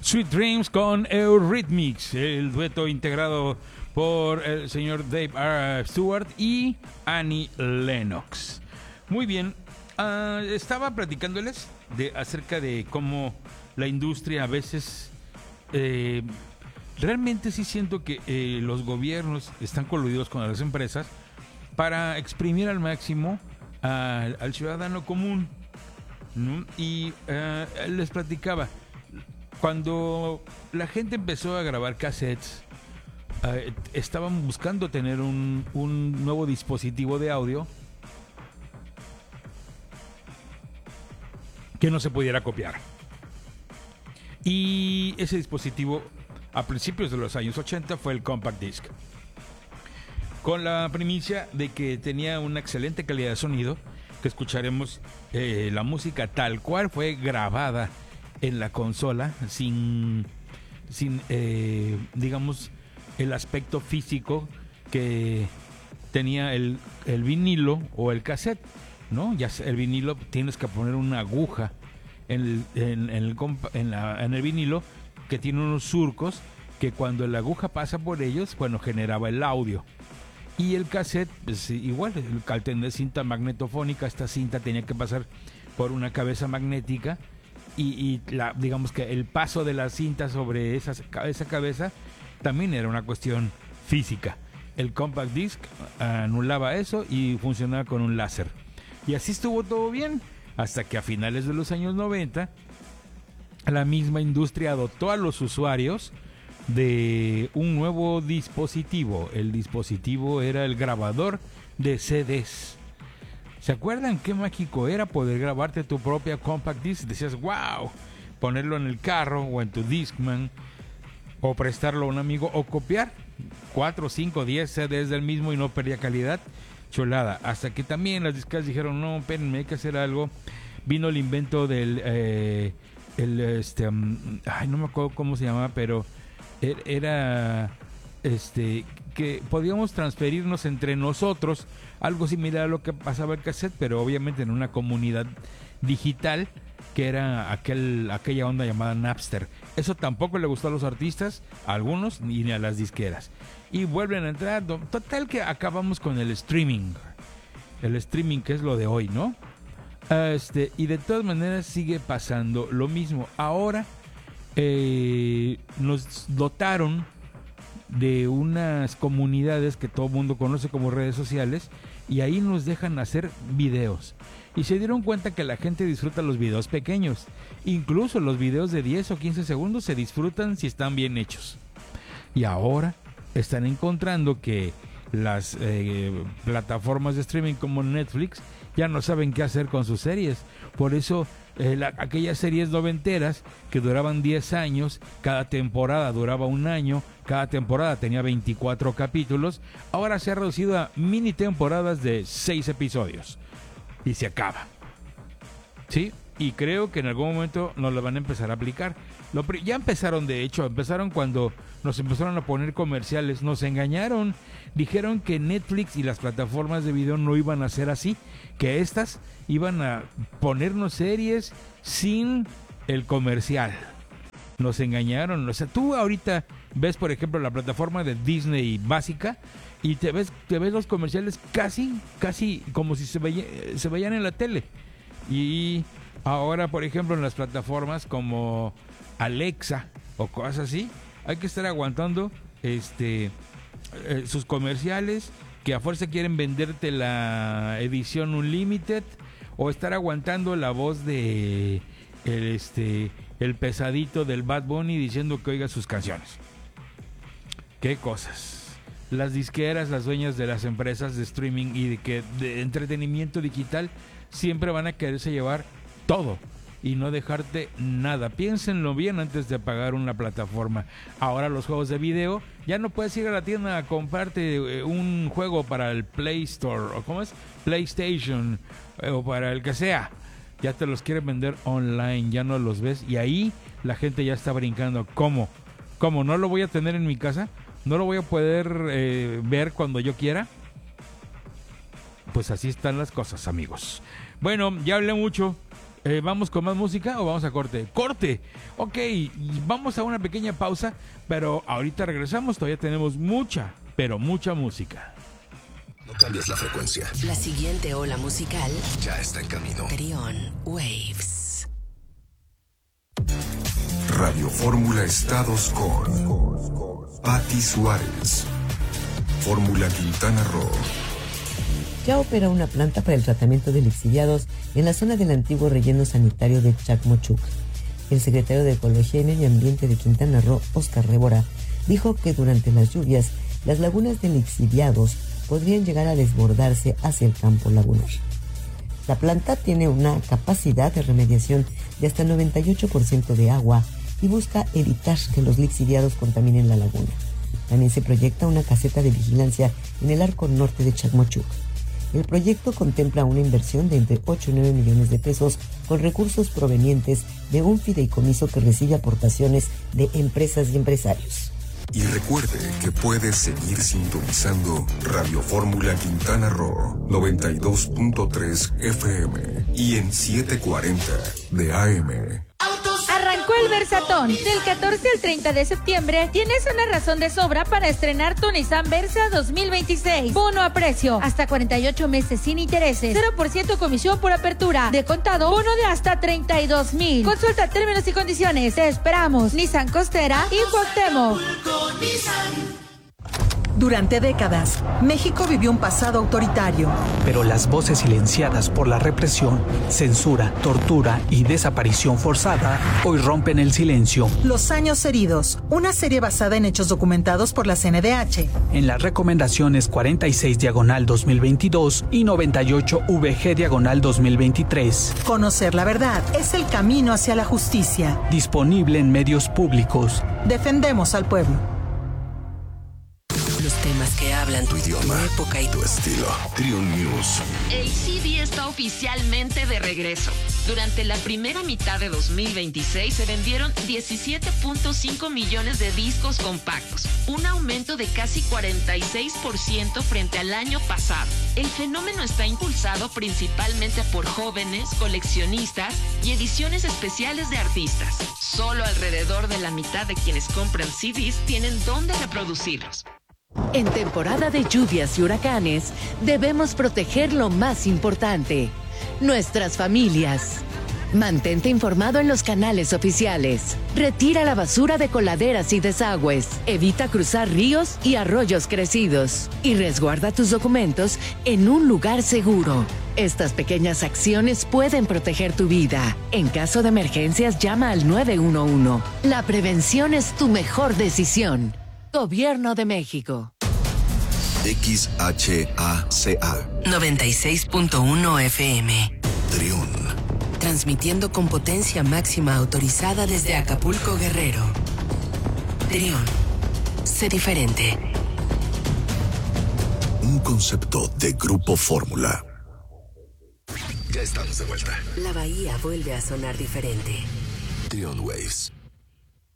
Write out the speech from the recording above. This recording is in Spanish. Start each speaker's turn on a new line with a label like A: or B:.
A: Sweet Dreams con Eurythmics, el dueto integrado por el señor Dave Stewart y Annie Lennox. Muy bien, estaba platicándoles acerca de cómo la industria a veces... realmente sí siento que los gobiernos están coludidos con las empresas para exprimir al máximo al ciudadano común, ¿no? Y les platicaba, cuando la gente empezó a grabar cassettes, estaban buscando tener un nuevo dispositivo de audio que no se pudiera copiar. Y ese dispositivo, a principios de los años 80, fue el Compact Disc, con la primicia de que tenía una excelente calidad de sonido, que escucharemos la música tal cual fue grabada en la consola, sin digamos, el aspecto físico que tenía el vinilo o el cassette, ¿no? Ya el vinilo tienes que poner una aguja en el vinilo, que tiene unos surcos que cuando la aguja pasa por ellos, bueno, generaba el audio. Y el cassette, pues, igual, al tener cinta magnetofónica, esta cinta tenía que pasar por una cabeza magnética y digamos que el paso de la cinta sobre esa cabeza también era una cuestión física. El Compact Disc anulaba eso y funcionaba con un láser. Y así estuvo todo bien, hasta que a finales de los años 90, la misma industria dotó a los usuarios de un nuevo dispositivo. El dispositivo era el grabador de CDs. ¿Se acuerdan qué mágico era poder grabarte tu propia Compact Disc? Decías, wow, ponerlo en el carro o en tu Discman, o prestarlo a un amigo, o copiar 4, 5, 10 CDs del mismo y no perdía calidad. Chulada. Hasta que también las disqueras dijeron, no, espérenme, hay que hacer algo. Vino el invento del no me acuerdo cómo se llamaba, pero era que podíamos transferirnos entre nosotros, algo similar a lo que pasaba el cassette, pero obviamente en una comunidad digital, que era aquella onda llamada Napster. Eso tampoco le gustó a los artistas, a algunos, ni a las disqueras. Y vuelven a entrar, total que acabamos con el streaming. El streaming, que es lo de hoy, ¿no? Y de todas maneras sigue pasando lo mismo. Ahora nos dotaron de unas comunidades que todo el mundo conoce como redes sociales, y ahí nos dejan hacer videos. Y se dieron cuenta que la gente disfruta los videos pequeños. Incluso los videos de 10 o 15 segundos se disfrutan si están bien hechos. Y ahora están encontrando que las plataformas de streaming como Netflix ya no saben qué hacer con sus series. Por eso aquellas series noventeras que duraban 10 años, cada temporada duraba un año, cada temporada tenía 24 capítulos, ahora se ha reducido a mini temporadas de 6 episodios. Y se acaba. ¿Sí? Y creo que en algún momento nos lo van a empezar a aplicar. Ya empezaron, de hecho, empezaron cuando nos empezaron a poner comerciales. Nos engañaron. Dijeron que Netflix y las plataformas de video no iban a ser así, que estas iban a ponernos series sin el comercial. Nos engañaron. O sea, tú ahorita ves, por ejemplo, la plataforma de Disney básica y te ves los comerciales casi como si se veían en la tele. Y ahora, por ejemplo, en las plataformas como Alexa o cosas así, hay que estar aguantando sus comerciales, que a fuerza quieren venderte la edición Unlimited, o estar aguantando la voz de el pesadito del Bad Bunny diciendo que oiga sus canciones. Qué cosas. Las disqueras, las dueñas de las empresas de streaming y de entretenimiento digital, siempre van a quererse llevar todo y no dejarte nada. Piénsenlo bien antes de pagar una plataforma. Ahora los juegos de video, ya no puedes ir a la tienda a comprarte un juego para el Play Store, o ¿cómo es? PlayStation, o para el que sea. Ya te los quieren vender online, ya no los ves, y ahí la gente ya está brincando. ¿Cómo? ¿No lo voy a tener en mi casa? ¿No lo voy a poder ver cuando yo quiera? Pues así están las cosas, amigos. Bueno, ya hablé mucho. ¿Vamos con más música o vamos a corte? ¡Corte! Ok, vamos a una pequeña pausa, pero ahorita regresamos. Todavía tenemos mucha, pero mucha música.
B: No cambies la frecuencia.
C: La siguiente ola musical
B: Ya está en camino.
C: Trión Waves.
B: Radio Fórmula Estados con Patti Suárez. Fórmula Quintana Roo.
D: Ya opera una planta para el tratamiento de lixiviados en la zona del antiguo relleno sanitario de Chacmochuc. El secretario de Ecología y Medio Ambiente de Quintana Roo, Óscar Rébora, dijo que durante las lluvias, las lagunas de lixiviados podrían llegar a desbordarse hacia el campo lagunar. La planta tiene una capacidad de remediación de hasta 98% de agua y busca evitar que los lixiviados contaminen la laguna. También se proyecta una caseta de vigilancia en el arco norte de Chacmochuc. El proyecto contempla una inversión de entre 8 y 9 millones de pesos con recursos provenientes de un fideicomiso que recibe aportaciones de empresas y empresarios.
B: Y recuerde que puede seguir sintonizando Radio Fórmula Quintana Roo 92.3 FM y en 740 de AM.
E: Arrancó el Versatón. Del 14 al 30 de septiembre tienes una razón de sobra para estrenar tu Nissan Versa 2026. Bono a precio, hasta 48 meses sin intereses, 0% comisión por apertura. De contado, bono de hasta 32,000. Consulta términos y condiciones. Te esperamos. Nissan Costera y Cuauhtémoc.
F: Durante décadas, México vivió un pasado autoritario.
G: Pero las voces silenciadas por la represión, censura, tortura y desaparición forzada hoy rompen el silencio.
F: Los años heridos, una serie basada en hechos documentados por la CNDH.
G: En las recomendaciones 46/2022 y 98/VG/2023.
F: Conocer la verdad es el camino hacia la justicia.
G: Disponible en medios públicos.
F: Defendemos al pueblo.
C: Los temas que hablan
B: Tu idioma,
C: tu época y
B: tu estilo. Trión News.
H: El CD está oficialmente de regreso. Durante la primera mitad de 2026 se vendieron 17.5 millones de discos compactos, un aumento de casi 46% frente al año pasado. El fenómeno está impulsado principalmente por jóvenes, coleccionistas y ediciones especiales de artistas. Solo alrededor de la mitad de quienes compran CDs tienen dónde reproducirlos.
I: En temporada de lluvias y huracanes, debemos proteger lo más importante, nuestras familias. Mantente informado en los canales oficiales. Retira la basura de coladeras y desagües. Evita cruzar ríos y arroyos crecidos. Y resguarda tus documentos en un lugar seguro. Estas pequeñas acciones pueden proteger tu vida. En caso de emergencias, llama al 911. La prevención es tu mejor decisión. Gobierno de México.
B: XHACA
C: 96.1 FM.
B: Trión.
C: Transmitiendo con potencia máxima autorizada desde Acapulco, Guerrero. Trión. Sé diferente.
B: Un concepto de Grupo Fórmula. Ya estamos de vuelta.
C: La bahía vuelve a sonar diferente.
B: Trión Waves.